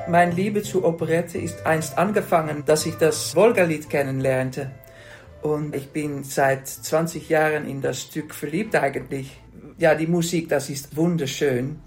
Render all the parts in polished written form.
Meine Liebe zur Operette ist einst angefangen, dass ich das Wolga-Lied kennenlernte. Und ich bin seit 20 Jahren in das Stück verliebt eigentlich. Ja, die Musik, das ist wunderschön.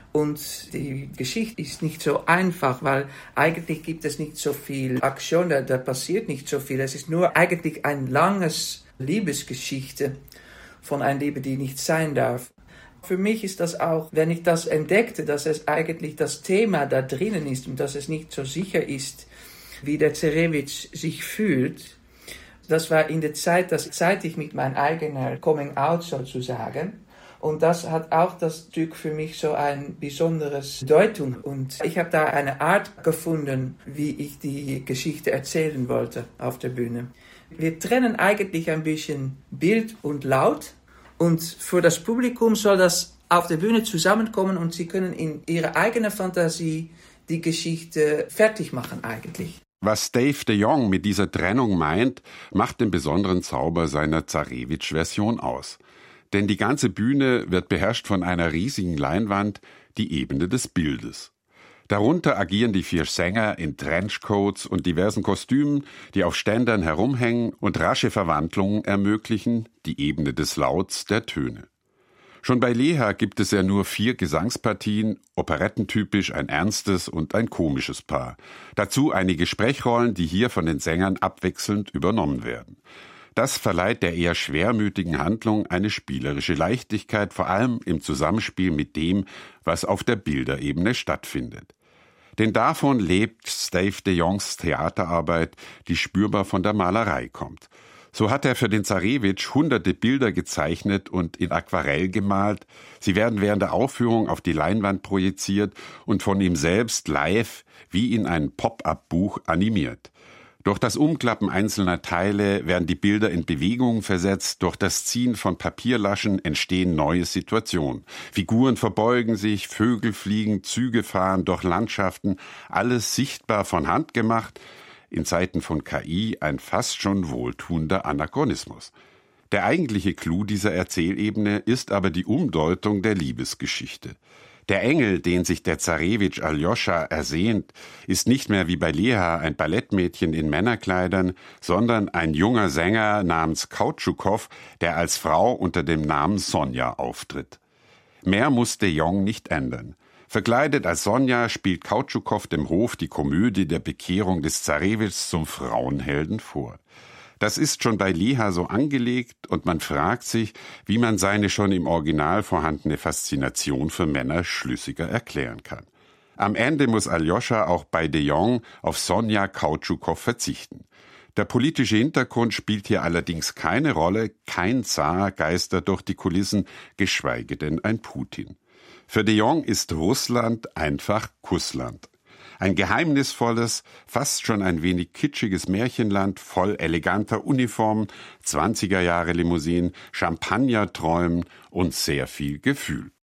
Und die Geschichte ist nicht so einfach, weil eigentlich gibt es nicht so viel Aktion, da passiert nicht so viel. Es ist nur eigentlich ein langes Liebesgeschichte von einer Liebe, die nicht sein darf. Für mich ist das auch, wenn ich das entdeckte, dass es eigentlich das Thema da drinnen ist und dass es nicht so sicher ist, wie der Zarewitsch sich fühlt. Das war in der Zeit, seit ich mit meinem eigenen Coming-out sozusagen. Und das hat auch das Stück für mich so eine besondere Bedeutung. Und ich habe da eine Art gefunden, wie ich die Geschichte erzählen wollte auf der Bühne. Wir trennen eigentlich ein bisschen Bild und Laut. Und für das Publikum soll das auf der Bühne zusammenkommen und sie können in ihrer eigenen Fantasie die Geschichte fertig machen eigentlich. Was Dave de Jong mit dieser Trennung meint, macht den besonderen Zauber seiner Zarewitsch-Version aus. Denn die ganze Bühne wird beherrscht von einer riesigen Leinwand, die Ebene des Bildes. Darunter agieren die 4 Sänger in Trenchcoats und diversen Kostümen, die auf Ständern herumhängen und rasche Verwandlungen ermöglichen, die Ebene des Lauts der Töne. Schon bei Leha gibt es ja nur 4 Gesangspartien, operettentypisch ein ernstes und ein komisches Paar. Dazu einige Sprechrollen, die hier von den Sängern abwechselnd übernommen werden. Das verleiht der eher schwermütigen Handlung eine spielerische Leichtigkeit, vor allem im Zusammenspiel mit dem, was auf der Bilderebene stattfindet. Denn davon lebt Dave de Jongs Theaterarbeit, die spürbar von der Malerei kommt. So hat er für den Zarewitsch hunderte Bilder gezeichnet und in Aquarell gemalt. Sie werden während der Aufführung auf die Leinwand projiziert und von ihm selbst live wie in ein Pop-up-Buch animiert. Durch das Umklappen einzelner Teile werden die Bilder in Bewegung versetzt, durch das Ziehen von Papierlaschen entstehen neue Situationen. Figuren verbeugen sich, Vögel fliegen, Züge fahren durch Landschaften, alles sichtbar von Hand gemacht, in Zeiten von KI ein fast schon wohltuender Anachronismus. Der eigentliche Clou dieser Erzählebene ist aber die Umdeutung der Liebesgeschichte. Der Engel, den sich der Zarewitsch Aljoscha ersehnt, ist nicht mehr wie bei Leha ein Ballettmädchen in Männerkleidern, sondern ein junger Sänger namens Kautschukow, der als Frau unter dem Namen Sonja auftritt. Mehr muss de Jong nicht ändern. Verkleidet als Sonja spielt Kautschukow dem Hof die Komödie der Bekehrung des Zarewitschs zum Frauenhelden vor. Das ist schon bei Leha so angelegt und man fragt sich, wie man seine schon im Original vorhandene Faszination für Männer schlüssiger erklären kann. Am Ende muss Aljoscha auch bei de Jong auf Sonja Kautschukow verzichten. Der politische Hintergrund spielt hier allerdings keine Rolle, kein Zar geistert durch die Kulissen, geschweige denn ein Putin. Für de Jong ist Russland einfach Kussland. Ein geheimnisvolles, fast schon ein wenig kitschiges Märchenland voll eleganter Uniformen, 20er-Jahre Limousinen, Champagnerträumen und sehr viel Gefühl.